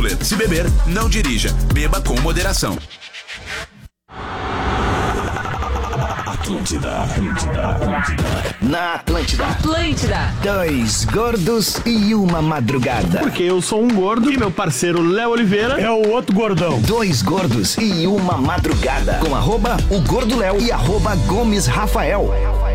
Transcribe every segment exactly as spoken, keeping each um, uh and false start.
boleto. Se beber, não dirija. Beba com moderação. Atlântida, Atlântida, Atlântida. Na Atlântida. Atlântida. Dois gordos e uma madrugada. Porque eu sou um gordo e meu parceiro Léo Oliveira é o outro gordão. Dois gordos e uma madrugada. Com arroba o Gordo Léo e arroba Gomes Rafael.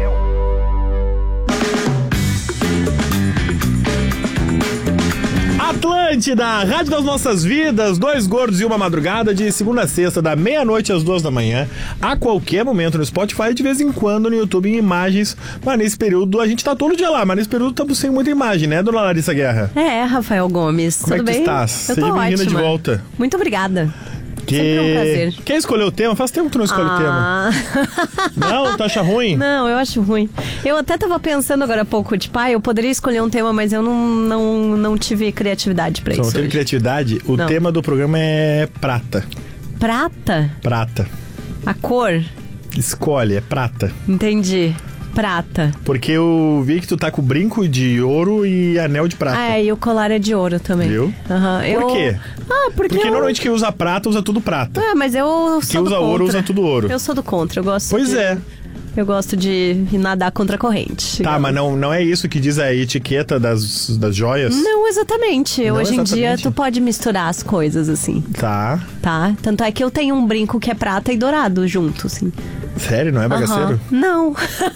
Atlântida, rádio das nossas vidas, dois gordos e uma madrugada, de segunda a sexta, da meia-noite às duas da manhã, a qualquer momento no Spotify, de vez em quando no YouTube em imagens, mas nesse período a gente tá todo dia lá, mas nesse período estamos sem muita imagem, né, dona Larissa Guerra? É, Rafael Gomes, Como tudo é que bem? tu estás? Eu Seja tô bem-vinda de ótima. volta. Muito obrigada. Que... Sempre um prazer. Quer escolher o tema? Faz tempo que tu não escolhe ah. o tema. Não, tu acha ruim? Não, eu acho ruim. Eu até tava pensando agora há pouco, tipo, ah, eu poderia escolher um tema, mas eu não, não, não tive criatividade pra Só isso. não teve hoje. criatividade? O Não. tema do programa é prata. Prata? Prata. A cor? Escolhe, é prata. Entendi. Prata. Porque eu vi que tu tá com brinco de ouro e anel de prata. Ah, é, e o colar é de ouro também. Viu? Uhum. Por eu... quê? Ah, porque, Porque eu... normalmente quem usa prata usa tudo prata. Ah, mas eu sou Quem do usa contra. ouro usa tudo ouro. Eu sou do contra, eu gosto Pois de... é. Eu gosto de nadar contra a corrente. Tá, mas não, não é isso que diz a etiqueta das, das joias? Não exatamente. Não Hoje exatamente. em dia tu pode misturar as coisas, assim. Tá. Tá? Tanto é que eu tenho um brinco que é prata e dourado junto, assim. Sério? Não é bagaceiro? Aham. Não.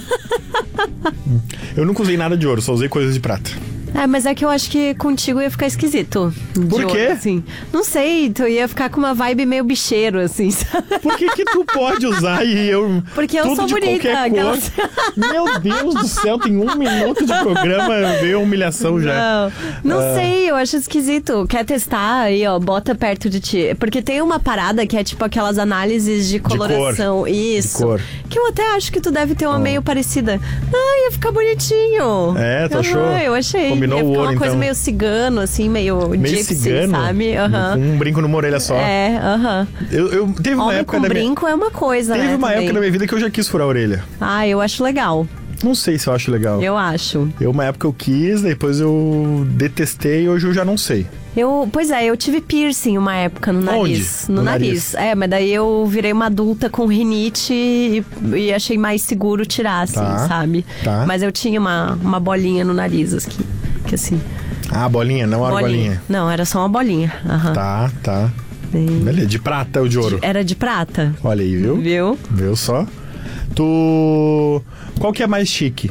Eu nunca usei nada de ouro, só usei coisas de prata. É, mas é que eu acho que contigo ia ficar esquisito. de Por quê? ouro, assim. Não sei, tu ia ficar com uma vibe meio bicheiro, assim, sabe? Por que que tu pode usar e eu... Porque eu tudo sou de bonita. qualquer aquelas- cor? Meu Deus do céu, tem um minuto de programa, veio a humilhação já. Não, não Ah. sei, eu acho esquisito. Quer testar aí, ó, bota perto de ti. Porque tem uma parada que é tipo aquelas análises de coloração. cor. Isso. De cor. Que eu até acho que tu deve ter uma meio parecida. Ah, ia ficar bonitinho. É, tu Aham, achou? eu achei. Combinou ia o ficar ouro, uma coisa então. meio cigano, assim, meio, Meio gypsy, cigano? sabe? Aham. Com um brinco numa orelha só. É, aham. Eu, eu, teve uma Homem época com da minha... brinco é uma coisa, Teve né? uma também. época da minha vida que eu já quis furar a orelha. Ah, eu acho legal. Não sei se eu acho legal. Eu acho. Eu, uma época eu quis, depois eu detestei e hoje eu já não sei. Eu, pois é, eu tive piercing uma época no nariz. Onde? No, No nariz. nariz. É, mas daí eu virei uma adulta com rinite e, e achei mais seguro tirar, assim, Tá, sabe? tá. Mas eu tinha uma, uma bolinha no nariz, aqui. Que assim. Ah, bolinha, não argolinha. Não, era só uma bolinha. Aham. Tá, tá. E- Beleza, de prata ou de ouro? Era de prata. Olha aí, viu? Viu? Viu só? Tu... Qual que é mais chique?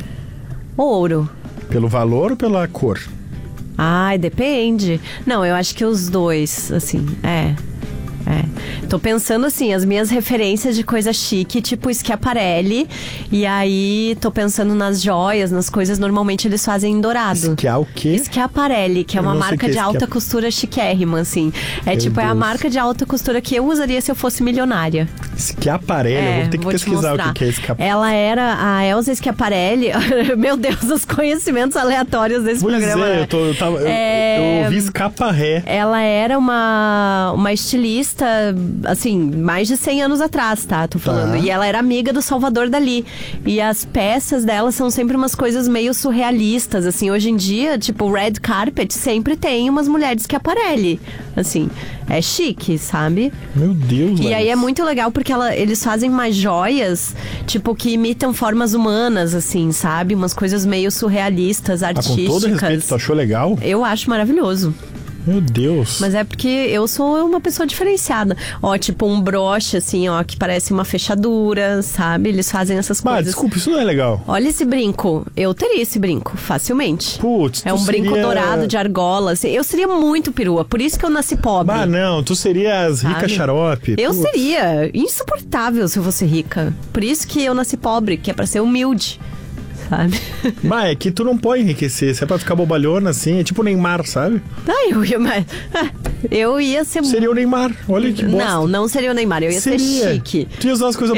Ouro. Pelo valor ou pela cor? Ai, depende. Não, eu acho que os dois, assim, é. É. Tô pensando assim, as minhas referências de coisa chique, tipo Schiaparelli. E aí, tô pensando nas joias, nas coisas, normalmente eles fazem em dourado. Que é o quê? Schiaparelli, que é Eu uma não sei marca o que é de alta Schiap- costura chiquérrima, assim. É Meu tipo, é a Deus. marca de alta costura que eu usaria se eu fosse milionária. Schiaparelli, eu vou ter que te pesquisar o mostrar. que que é Schiaparelli. Ela era a Elsa Schiaparelli. Meu Deus, os conhecimentos aleatórios desse Pois programa. é, eu, tô, eu, tava, eu- É, eu ouvi escaparré. Ela era uma, uma estilista, assim, mais de cem anos atrás, tá? Tô falando. Tá. E ela era amiga do Salvador Dalí. E as peças dela são sempre umas coisas meio surrealistas, assim. Hoje em dia, tipo, o red carpet sempre tem umas mulheres que aparelhem. Assim, é chique, sabe? Meu Deus, E aí Larissa. é muito legal porque ela, eles fazem umas joias, tipo, que imitam formas humanas, assim, sabe? Umas coisas meio surrealistas, Ah, com artísticas. todo respeito, tu achou legal? Eu acho maravilhoso. Meu Deus. Mas é porque eu sou uma pessoa diferenciada. Ó, tipo um broche, assim, ó, que parece uma fechadura, sabe? Eles fazem essas Bah, coisas. desculpa, isso não é legal. Olha esse brinco. Eu teria esse brinco, facilmente. Putz, É tu um brinco seria- dourado de argola. Assim. Eu seria muito perua, por isso que eu nasci pobre. Bah, não, tu serias rica Sabe? xarope. Eu Putz. seria insuportável se eu fosse rica. Por isso que eu nasci pobre, que é pra ser humilde. Sabe? Bah, é que tu não pode enriquecer. Se é pra ficar bobalhona assim, é tipo o Neymar, sabe? Ah, eu ia, mas, ah, eu ia ser... Seria o Neymar. Olha que bosta. Não, não seria o Neymar. Eu ia Seria. ser chique. Tu ia usar as coisas